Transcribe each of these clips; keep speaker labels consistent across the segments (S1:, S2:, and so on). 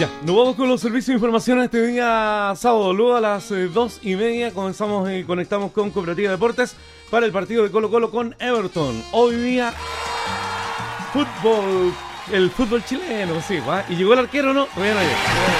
S1: Ya, nos vamos con los servicios de información este día sábado. Luego a las 2:30 conectamos con Cooperativa Deportes para el partido de Colo-Colo con Everton. Hoy día, fútbol, el fútbol chileno, sí, ¿va? ¿Y llegó el arquero o no? Todavía no llegó.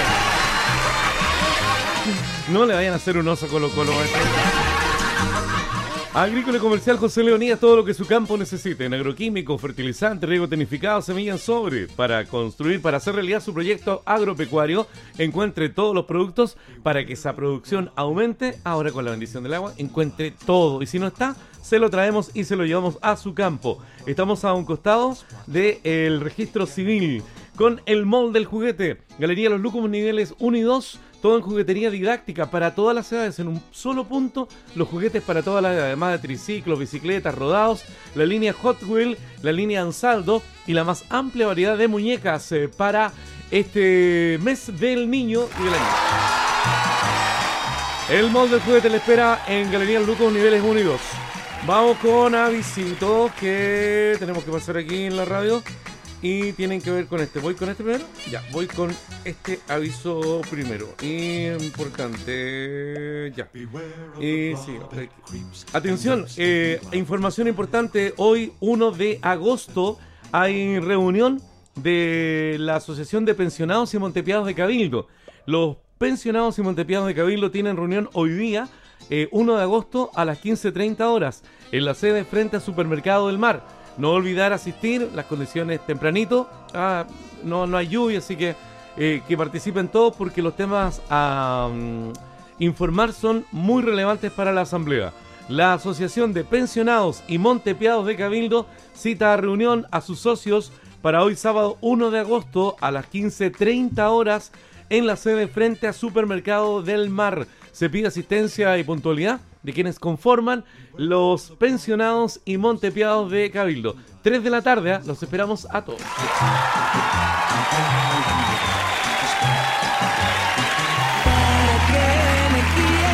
S1: No le vayan a hacer un oso a Colo-Colo. Agrícola y Comercial José Leonidas, todo lo que su campo necesite, en agroquímico, fertilizante, riego tecnificado, semilla en sobre, para construir, para hacer realidad su proyecto agropecuario. Encuentre todos los productos para que esa producción aumente. Ahora con la bendición del agua, encuentre todo. Y si no está, se lo traemos y se lo llevamos a su campo. Estamos a un costado del registro civil, con el Mall del Juguete, Galería Los Lúcumos niveles 1 y 2, todo en juguetería didáctica para todas las edades, en un solo punto, los juguetes para todas las edades, además de triciclos, bicicletas, rodados, la línea Hot Wheels, la línea Ansaldo y la más amplia variedad de muñecas para este mes del niño y de la niña. El Mall del Juguete le espera en Galería Los Lúcumos niveles 1 y 2. Vamos con avisitos que tenemos que pasar aquí en la radio. Y tienen que ver con este. ¿Voy con este primero? Ya, voy con este aviso primero. Importante. Ya. Sí, okay. Atención, información importante. Hoy, 1 de agosto, hay reunión de la Asociación de Pensionados y Montepiados de Cabildo. Los pensionados y montepiados de Cabildo tienen reunión hoy día, 1 de agosto, a las 15:30 horas, en la sede frente al Supermercado del Mar. No olvidar asistir, las condiciones tempranito, no hay lluvia, así que participen todos porque los temas a informar son muy relevantes para la asamblea. La Asociación de Pensionados y Montepiados de Cabildo cita a reunión a sus socios para hoy sábado 1 de agosto a las 15:30 horas en la sede frente a Supermercado del Mar. Se pide asistencia y puntualidad de quienes conforman los pensionados y montepiados de Cabildo. 3 de la tarde, los esperamos a todos.